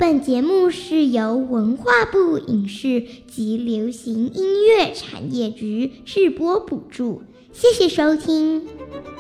本节目是由文化部影视及流行音乐产业局制播补助，谢谢收听。